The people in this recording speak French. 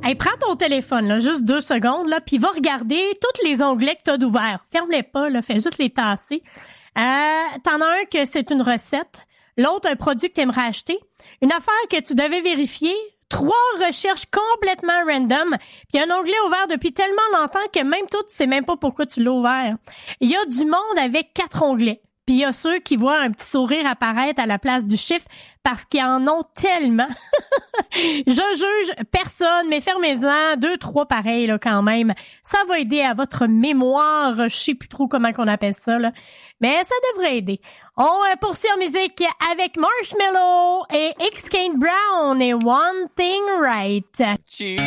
Hey, prends ton téléphone, là, juste 2 secondes, là, puis va regarder tous les onglets que t'as d'ouverts. Ferme-les pas, là, fais juste les tasser. T'en as un que c'est une recette, l'autre un produit que t'aimerais acheter, une affaire que tu devais vérifier, 3 recherches complètement random, puis un onglet ouvert depuis tellement longtemps que même toi, tu sais même pas pourquoi tu l'as ouvert. Il y a du monde avec 4 onglets. Puis il y a ceux qui voient un petit sourire apparaître à la place du chiffre parce qu'ils en ont tellement. Je juge personne, mais fermez-en 2, 3 pareils là, quand même. Ça va aider à votre mémoire. Je sais plus trop comment qu'on appelle ça, là. Mais ça devrait aider. On poursuit en musique avec Marshmello et X Kane Brown et One Thing Right.